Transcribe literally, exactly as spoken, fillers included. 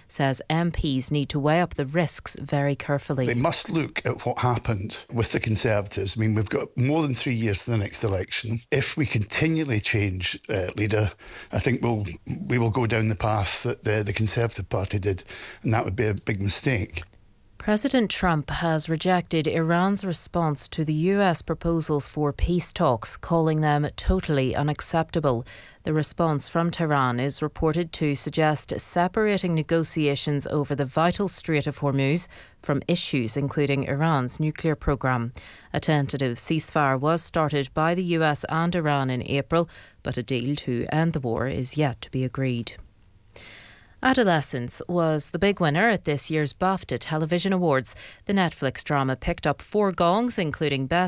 says M Ps need to weigh up the risks very carefully. They must look at what happened with the Conservatives. I mean, we've got more than three years to the next election. If we continually change uh, leader, I think we'll we will go down the path that the, the Conservative Party did, and that would be a big mistake. President Trump has rejected Iran's response to the U S proposals for peace talks, calling them totally unacceptable. The response from Tehran is reported to suggest separating negotiations over the vital Strait of Hormuz from issues including Iran's nuclear programme. A tentative ceasefire was started by the U S and Iran in April, but a deal to end the war is yet to be agreed. Adolescence was the big winner at this year's BAFTA Television Awards. The Netflix drama picked up four gongs, including Best